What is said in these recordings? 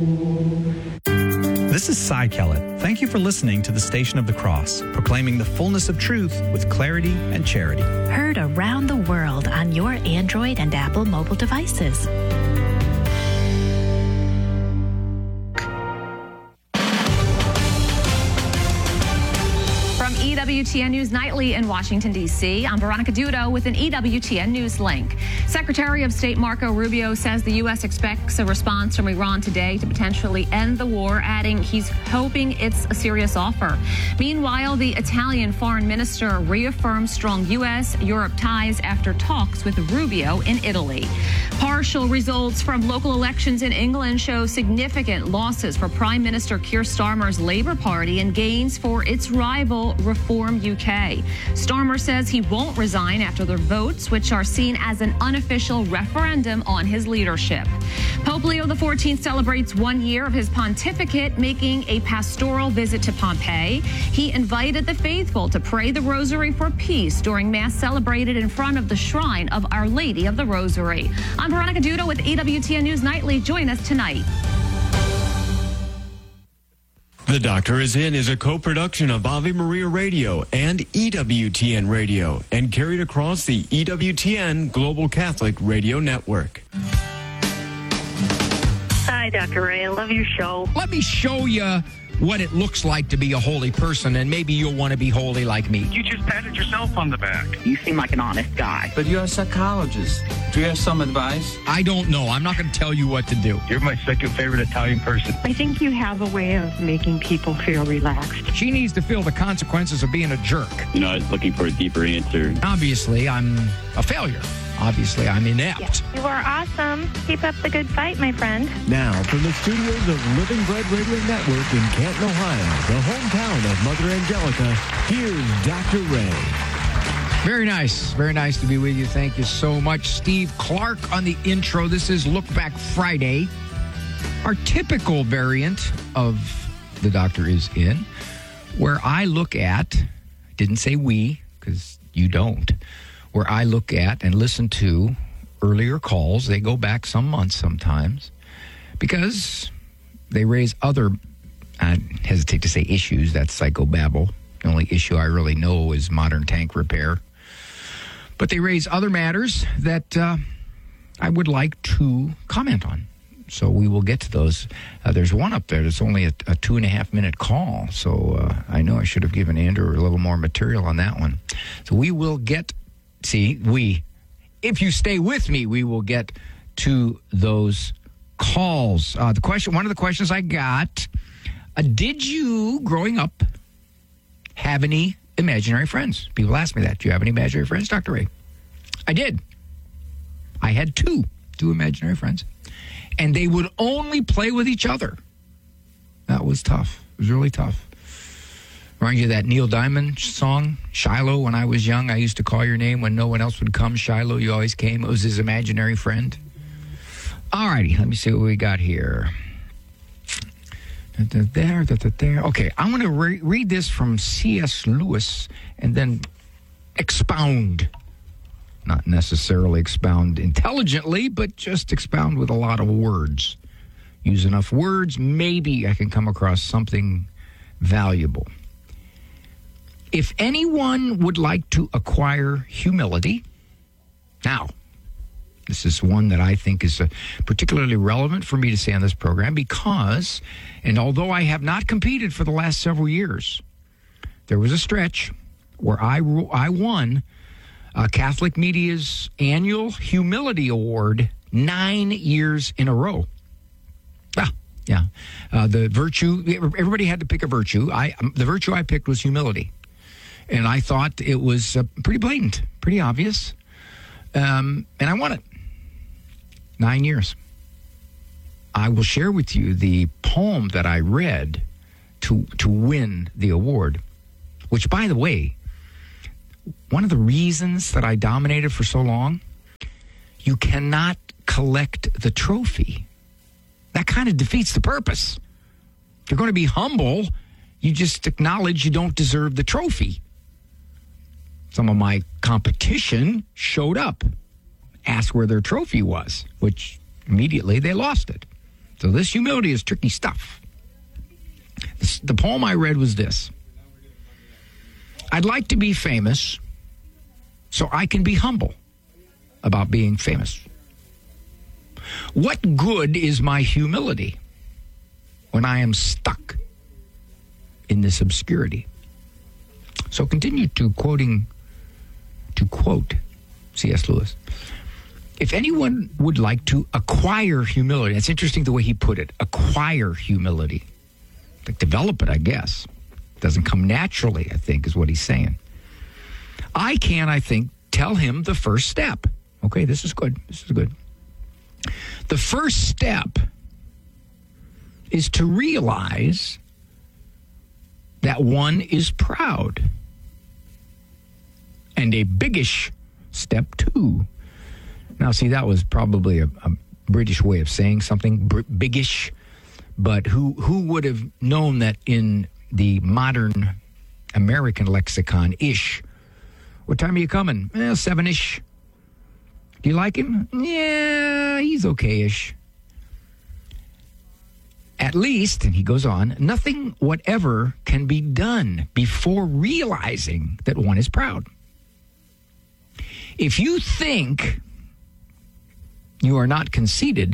This is Cy Kellett. Thank you for listening to the Station of the Cross, proclaiming the fullness of truth with clarity and charity. Heard around the world on your Android and Apple mobile devices. From EWTN News Nightly in Washington, D.C., I'm Veronica Dudo with an EWTN News link. Secretary of State Marco Rubio says the U.S. expects a response from Iran today to potentially end the war, adding he's hoping it's a serious offer. Meanwhile, the Italian foreign minister reaffirmed strong U.S.-Europe ties after talks with Rubio in Italy. Partial results from local elections in England show significant losses for Prime Minister Keir Starmer's Labour Party and gains for its rival Reform UK. Starmer says he won't resign after the votes, which are seen as an unofficial referendum on his leadership. Pope Leo XIV celebrates 1 year of his pontificate, making a pastoral visit to Pompeii. He invited the faithful to pray the rosary for peace during Mass celebrated in front of the shrine of Our Lady of the Rosary. I'm Veronica Dudo with EWTN News Nightly. Join us tonight. The Doctor is In is a co-production of Ave Maria Radio and EWTN Radio and carried across the EWTN Global Catholic Radio Network. Hi, Dr. Ray. I love your show. Let me show you what it looks like to be a holy person, and maybe you'll want to be holy like me. You just patted yourself on the back. You seem like an honest guy. But you're a psychologist. Do you have some advice? I don't know. I'm not going to tell you what to do. You're my second favorite Italian person. I think you have a way of making people feel relaxed. She needs to feel the consequences of being a jerk. I was looking for a deeper answer. Obviously, I'm a failure. Obviously, I'm inept. Yes. You are awesome. Keep up the good fight, my friend. Now, from the studios of Living Bread Radio Network in Canton, Ohio, the hometown of Mother Angelica, here's Dr. Ray. Very nice. Very nice to be with you. Thank you so much. Steve Clark on the intro. This is Look Back Friday, our typical variant of The Doctor Is In, where I look at, I didn't say we, because you don't, where I look at and listen to earlier calls. They go back some months sometimes because they raise other, I hesitate to say issues, that's psychobabble. The only issue I really know is modern tank repair. But they raise other matters that I would like to comment on. So we will get to those. There's one up there that's only a 2.5-minute call. So I know I should have given Andrew a little more material on that one. So we will get, if you stay with me, we will get to those calls. One of the questions I got, did you, growing up, have any imaginary friends? People ask me that. Do you have any imaginary friends, Dr. Ray? I did. I had two imaginary friends. And they would only play with each other. That was tough. It was really tough. Reminds you of that Neil Diamond song, Shiloh? When I was young, I used to call your name when no one else would come. Shiloh, you always came. It was his imaginary friend. All righty, let me see what we got here. There. Okay, I'm going to read this from C.S. Lewis and then expound. Not necessarily expound intelligently, but just expound with a lot of words. Use enough words, maybe I can come across something valuable. If anyone would like to acquire humility, now, this is one that I think is particularly relevant for me to say on this program because, and although I have not competed for the last several years, there was a stretch where I won Catholic Media's annual Humility Award 9 years in a row. Yeah. The virtue, everybody had to pick a virtue. The virtue I picked was humility. And I thought it was pretty blatant, pretty obvious. And I won it. 9 years. I will share with you the poem that I read to win the award, which, by the way, one of the reasons that I dominated for so long, you cannot collect the trophy. That kind of defeats the purpose. If you're going to be humble, you just acknowledge you don't deserve the trophy. Some of my competition showed up, asked where their trophy was, which immediately they lost it. So this humility is tricky stuff. The poem I read was this. I'd like to be famous so I can be humble about being famous. What good is my humility when I am stuck in this obscurity? So continue to quote C.S. Lewis. If anyone would like to acquire humility, it's interesting the way he put it, acquire humility. Like develop it, I guess. Doesn't come naturally, I think, is what he's saying. I think, tell him the first step. Okay, this is good. The first step is to realize that one is proud. And a biggish step two. Now, see, that was probably a British way of saying something, biggish. But who would have known that in the modern American lexicon, ish? What time are you coming? 7-ish. Do you like him? Yeah, he's okay-ish. At least, and he goes on, nothing whatever can be done before realizing that one is proud. If you think you are not conceited,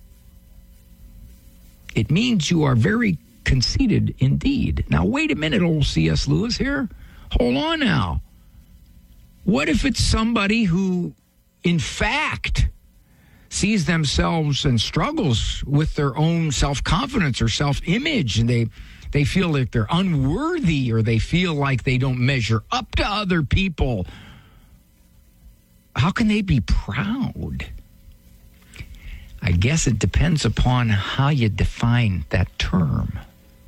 it means you are very conceited indeed. Now, wait a minute, old C.S. Lewis here. Hold on now. What if it's somebody who, in fact, sees themselves and struggles with their own self-confidence or self-image, and they feel like they're unworthy, or they feel like they don't measure up to other people? How can they be proud? I guess it depends upon how you define that term.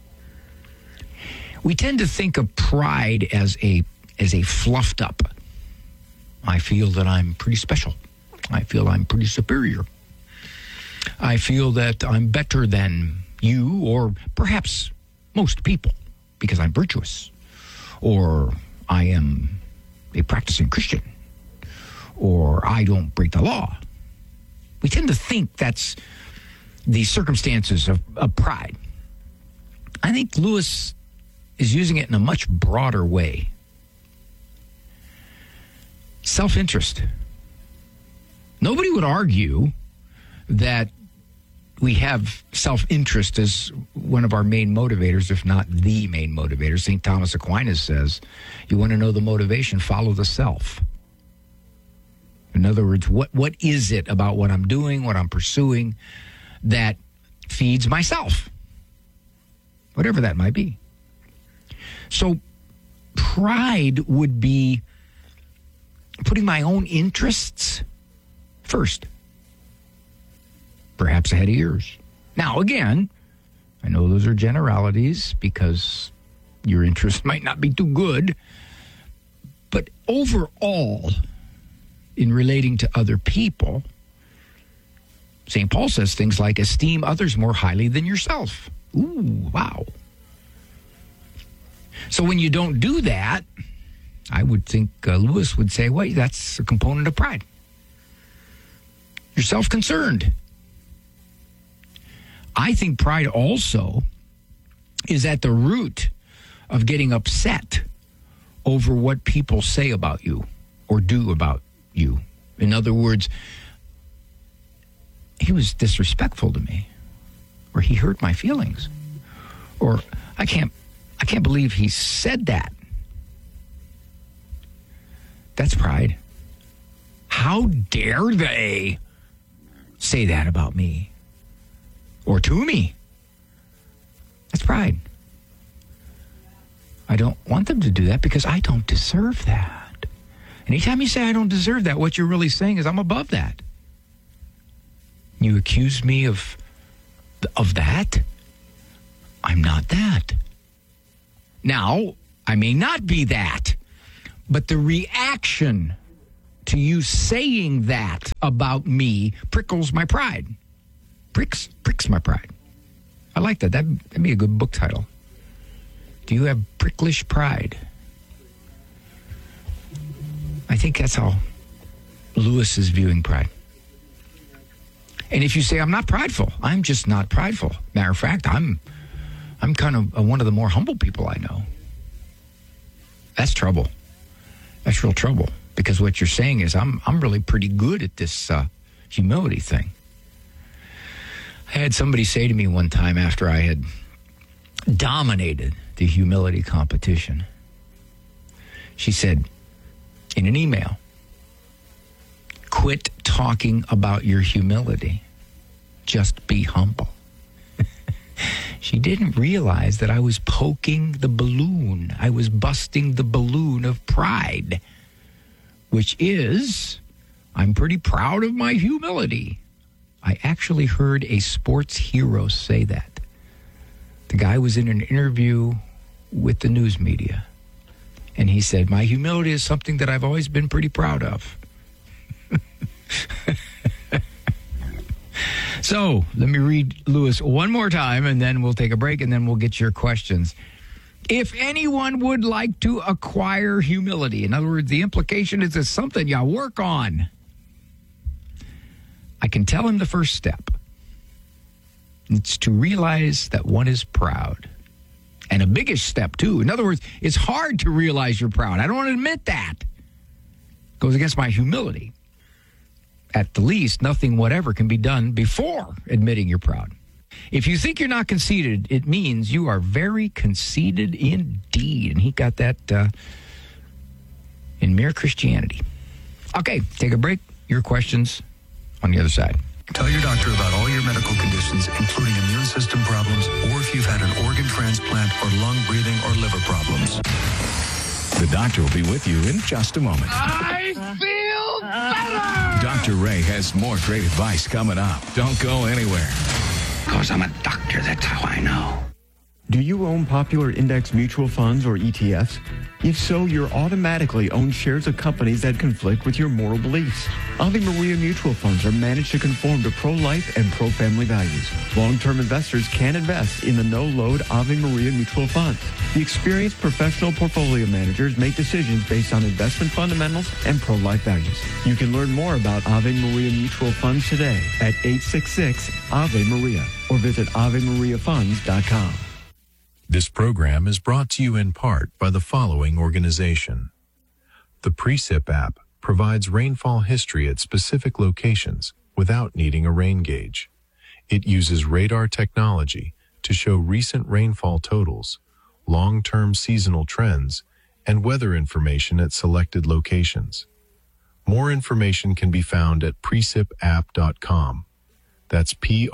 We tend to think of pride as a fluffed up. I feel that I'm pretty special. I feel I'm pretty superior. I feel that I'm better than you, or perhaps most people, because I'm virtuous. Or I am a practicing Christian. Or I don't break the law. We tend to think that's the circumstances of pride. I think Lewis is using it in a much broader way. Self-interest. Nobody would argue that we have self-interest as one of our main motivators, if not the main motivator. St. Thomas Aquinas says, you want to know the motivation, follow the self. In other words, what is it about what I'm doing, what I'm pursuing, that feeds myself? Whatever that might be. So pride would be putting my own interests first, perhaps ahead of yours. Now, again, I know those are generalities because your interest might not be too good, but overall, in relating to other people, St. Paul says things like, esteem others more highly than yourself. Ooh, wow. So when you don't do that, I would think Lewis would say, well, that's a component of pride. You're self-concerned. I think pride also is at the root of getting upset over what people say about you or do about you. In other words, he was disrespectful to me, or he hurt my feelings, or I can't believe he said that. That's pride. How dare they say that about me or to me? That's pride. I don't want them to do that because I don't deserve that. Anytime you say I don't deserve that, what you're really saying is I'm above that. You accuse me of that? I'm not that. Now, I may not be that, but the reaction to you saying that about me prickles my pride. Pricks my pride. I like that. That'd be a good book title. Do you have pricklish pride? I think that's how Lewis is viewing pride. And if you say, I'm not prideful, I'm just not prideful. Matter of fact, I'm kind of one of the more humble people I know. That's trouble. That's real trouble. Because what you're saying is, I'm really pretty good at this humility thing. I had somebody say to me one time after I had dominated the humility competition, she said in an email, quit talking about your humility. Just be humble. She didn't realize that I was poking the balloon. I was busting the balloon of pride, which is, I'm pretty proud of my humility. I actually heard a sports hero say that. The guy was in an interview with the news media, and he said, my humility is something that I've always been pretty proud of. So, let me read Lewis one more time, and then we'll take a break, and then we'll get your questions. If anyone would like to acquire humility, in other words, the implication is it's something you work on, I can tell him the first step. It's to realize that one is proud. And a biggish step, too. In other words, it's hard to realize you're proud. I don't want to admit that. It goes against my humility. At the least, nothing whatever can be done before admitting you're proud. If you think you're not conceited, it means you are very conceited indeed. And he got that in Mere Christianity. Okay, take a break. Your questions on the other side. Tell your doctor about all your medical conditions, including immune system problems, or if you've had an organ transplant or lung, breathing, or liver problems. The doctor will be with you in just a moment. I feel better! Dr. Ray has more great advice coming up. Don't go anywhere. Because I'm a doctor, that's how I know. Do you own popular index mutual funds or ETFs? If so, you're automatically own shares of companies that conflict with your moral beliefs. Ave Maria mutual funds are managed to conform to pro-life and pro-family values. Long-term investors can invest in the no-load Ave Maria mutual funds. The experienced professional portfolio managers make decisions based on investment fundamentals and pro-life values. You can learn more about Ave Maria mutual funds today at 866-AVE-MARIA or visit AveMariaFunds.com. This program is brought to you in part by the following organization. The Precip app provides rainfall history at specific locations without needing a rain gauge. It uses radar technology to show recent rainfall totals, long-term seasonal trends, and weather information at selected locations. More information can be found at precipapp.com. That's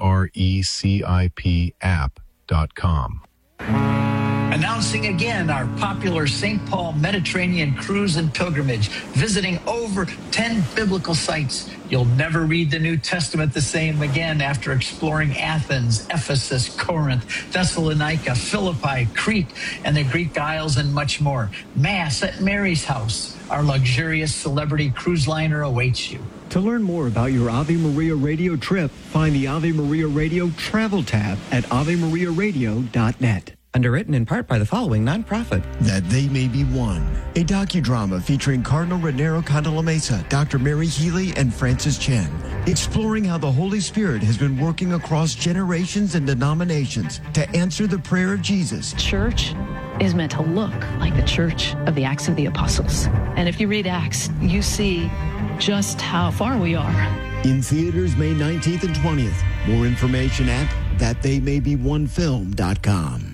PRECIP app.com. Announcing again our popular St. Paul Mediterranean cruise and pilgrimage, visiting over 10 biblical sites. You'll never read the New Testament the same again after exploring Athens, Ephesus, Corinth, Thessalonica, Philippi, Crete, and the Greek Isles, and much more. Mass at Mary's house. Our luxurious celebrity cruise liner awaits you. To learn more about your Ave Maria Radio trip, find the Ave Maria Radio Travel tab at AveMariaRadio.net. Underwritten in part by the following nonprofit. That They May Be One, a docudrama featuring Cardinal Raniero Cantalamessa, Dr. Mary Healy, and Francis Chen, exploring how the Holy Spirit has been working across generations and denominations to answer the prayer of Jesus. Church is meant to look like the church of the Acts of the Apostles. And if you read Acts, you see just how far we are. In theaters May 19th and 20th. More information at thattheymay1film.com.